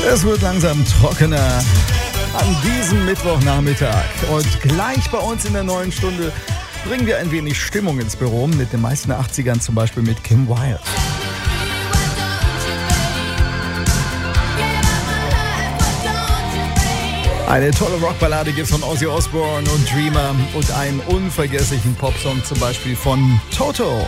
Es wird langsam trockener an diesem Mittwochnachmittag. Und gleich bei uns in der neuen Stunde bringen wir ein wenig Stimmung ins Büro mit den meisten 80ern, zum Beispiel mit Kim Wilde. Eine tolle Rockballade gibt es von Ozzy Osbourne und Dreamer und einen unvergesslichen Popsong zum Beispiel von Toto.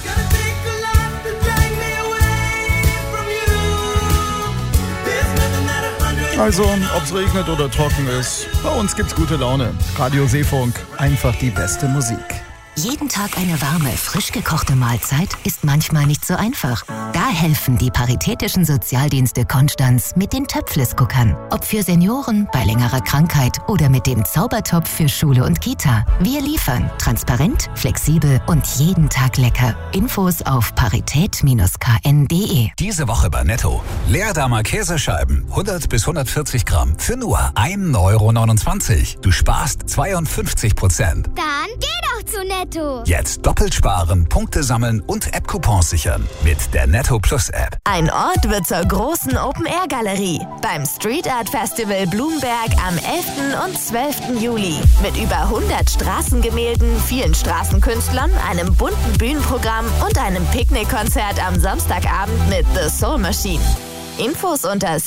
Also, ob es regnet oder trocken ist, bei uns gibt's gute Laune. Radio Seefunk, einfach die beste Musik. Jeden Tag eine warme, frisch gekochte Mahlzeit ist manchmal nicht so einfach. Da helfen die Paritätischen Sozialdienste Konstanz mit den Töpfles-Guckern. Ob für Senioren, bei längerer Krankheit oder mit dem Zaubertopf für Schule und Kita. Wir liefern transparent, flexibel und jeden Tag lecker. Infos auf parität-kn.de. Diese Woche bei Netto. Leerdamer Käsescheiben, 100 bis 140 Gramm für nur 1,29 €. Du sparst 52%. Dann geh doch zu Netto. Jetzt doppelt sparen, Punkte sammeln und App-Coupons sichern mit der Netto Plus App. Ein Ort wird zur großen Open-Air-Galerie beim Street Art Festival Blumberg am 11. und 12. Juli. Mit über 100 Straßengemälden, vielen Straßenkünstlern, einem bunten Bühnenprogramm und einem Picknickkonzert am Samstagabend mit The Soul Machine. Infos unter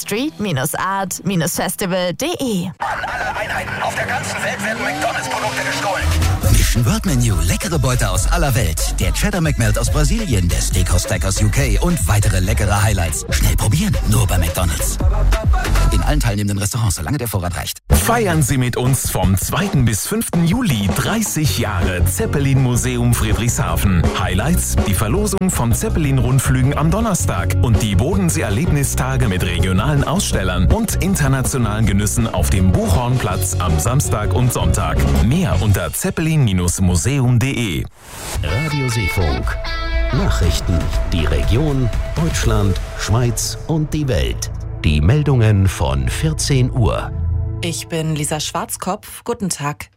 street-art-festival.de. An alle Einheiten auf der ganzen Welt werden McDonalds-Produkte gestohlen. Mission World Menu, leckere Beute aus aller Welt. Der Cheddar McMelt aus Brasilien, der Steakhouse Stack aus UK und weitere leckere Highlights. Schnell probieren, nur bei McDonalds. In allen teilnehmenden Restaurants, solange der Vorrat reicht. Feiern Sie mit uns vom 2. bis 5. Juli 30 Jahre Zeppelin Museum Friedrichshafen. Highlights: die Verlosung von Zeppelin-Rundflügen am Donnerstag und die Bodensee-Erlebnistage mit regionalen Ausstellern und internationalen Genüssen auf dem Buchhornplatz am Samstag und Sonntag. Mehr unter zeppelin-museum.de. Radio Seefunk. Nachrichten. Die Region, Deutschland, Schweiz und die Welt. Die Meldungen von 14 Uhr. Ich bin Lisa Schwarzkopf. Guten Tag.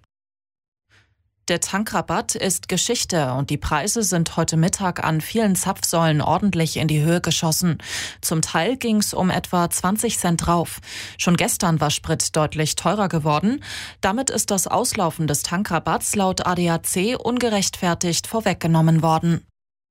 Der Tankrabatt ist Geschichte und die Preise sind heute Mittag an vielen Zapfsäulen ordentlich in die Höhe geschossen. Zum Teil ging es um etwa 20 Cent drauf. Schon gestern war Sprit deutlich teurer geworden. Damit ist das Auslaufen des Tankrabatts laut ADAC ungerechtfertigt vorweggenommen worden.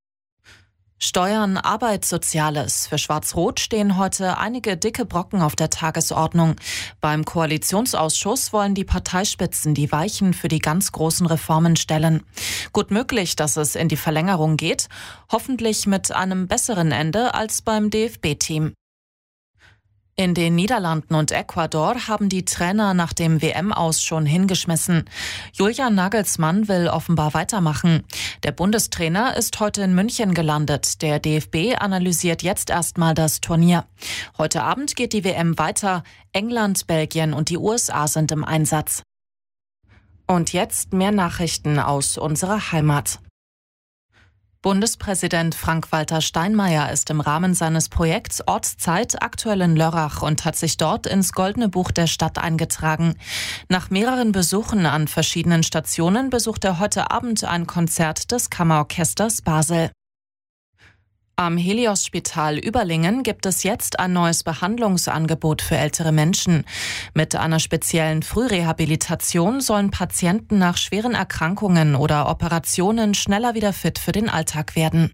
Steuern, Arbeit, Soziales. Für Schwarz-Rot stehen heute einige dicke Brocken auf der Tagesordnung. Beim Koalitionsausschuss wollen die Parteispitzen die Weichen für die ganz großen Reformen stellen. Gut möglich, dass es in die Verlängerung geht, hoffentlich mit einem besseren Ende als beim DFB-Team. In den Niederlanden und Ecuador haben die Trainer nach dem WM-Aus schon hingeschmissen. Julian Nagelsmann will offenbar weitermachen. Der Bundestrainer ist heute in München gelandet. Der DFB analysiert jetzt erstmal das Turnier. Heute Abend geht die WM weiter. England, Belgien und die USA sind im Einsatz. Und jetzt mehr Nachrichten aus unserer Heimat. Bundespräsident Frank-Walter Steinmeier ist im Rahmen seines Projekts Ortszeit aktuell in Lörrach und hat sich dort ins Goldene Buch der Stadt eingetragen. Nach mehreren Besuchen an verschiedenen Stationen besucht er heute Abend ein Konzert des Kammerorchesters Basel. Am Helios-Spital Überlingen gibt es jetzt ein neues Behandlungsangebot für ältere Menschen. Mit einer speziellen Frührehabilitation sollen Patienten nach schweren Erkrankungen oder Operationen schneller wieder fit für den Alltag werden.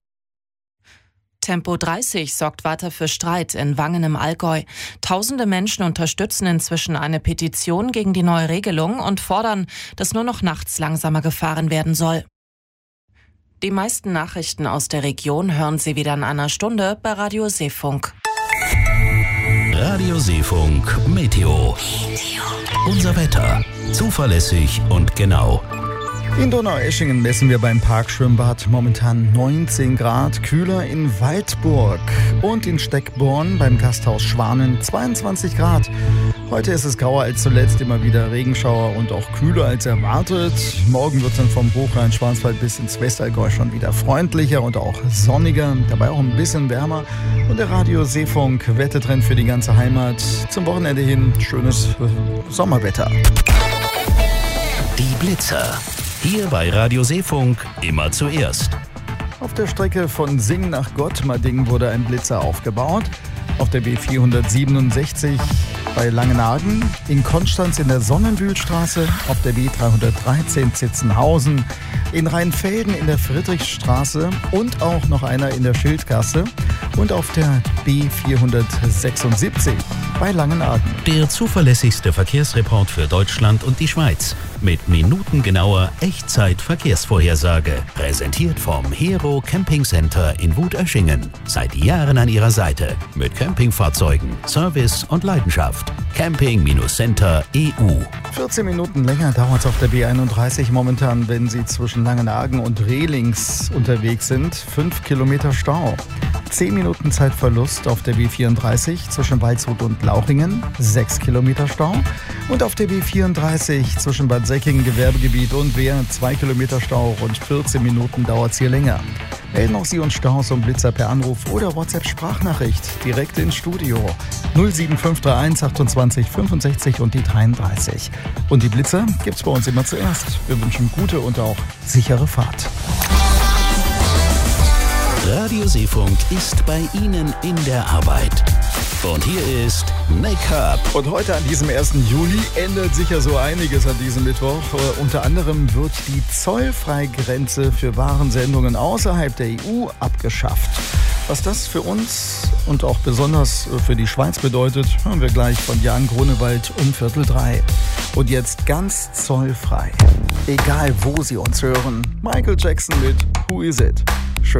Tempo 30 sorgt weiter für Streit in Wangen im Allgäu. Tausende Menschen unterstützen inzwischen eine Petition gegen die neue Regelung und fordern, dass nur noch nachts langsamer gefahren werden soll. Die meisten Nachrichten aus der Region hören Sie wieder in einer Stunde bei Radio Seefunk. Radio Seefunk Meteo. Unser Wetter. Zuverlässig und genau. In Donaueschingen messen wir beim Parkschwimmbad momentan 19 Grad, kühler in Waldburg und in Steckborn beim Gasthaus Schwanen 22 Grad. Heute ist es grauer als zuletzt, immer wieder Regenschauer und auch kühler als erwartet. Morgen wird es dann vom Hochrhein-Schwarzwald bis ins Westallgäu schon wieder freundlicher und auch sonniger, dabei auch ein bisschen wärmer. Und der Radio Seefunk Wettertrend für die ganze Heimat. Zum Wochenende hin schönes Sommerwetter. Die Blitzer. Hier bei Radio Seefunk immer zuerst. Auf der Strecke von Sing nach Gottmarding wurde ein Blitzer aufgebaut. Auf der B467 bei Langenhagen, in Konstanz in der Sonnenbühlstraße, auf der B313 Zitzenhausen, in Rheinfelden in der Friedrichstraße und auch noch einer in der Schildgasse und auf der B476 bei Langenhagen. Der zuverlässigste Verkehrsreport für Deutschland und die Schweiz mit minutengenauer Echtzeit-Verkehrsvorhersage. Präsentiert vom Hero Camping Center in Wutöschingen. Seit Jahren an Ihrer Seite mit Campingfahrzeugen, Service und Leidenschaft. Camping-Center EU. 14 Minuten länger dauert es auf der B31 momentan, wenn Sie zwischen Langenhagen und Rehlings unterwegs sind. 5 Kilometer Stau. 10 Minuten Zeitverlust auf der B34 zwischen Waldshut und Lauchringen. 6 Kilometer Stau. Und auf der B34 zwischen Bad Säckingen, Gewerbegebiet und Wehr 2 Kilometer Stau. Rund 14 Minuten dauert es hier länger. Melden auch Sie uns Staus und Blitzer per Anruf oder WhatsApp-Sprachnachricht direkt ins Studio. 07531 28 65 und die 33. Und die Blitzer gibt's bei uns immer zuerst. Wir wünschen gute und auch sichere Fahrt. Radio Seefunk ist bei Ihnen in der Arbeit. Und hier ist Make-up. Und heute an diesem 1. Juli ändert sich ja so einiges an diesem Mittwoch. Unter anderem wird die Zollfreigrenze für Warensendungen außerhalb der EU abgeschafft. Was das für uns und auch besonders für die Schweiz bedeutet, hören wir gleich von Jan Grunewald um 2:45. Und jetzt ganz zollfrei. Egal wo Sie uns hören, Michael Jackson mit Who Is It?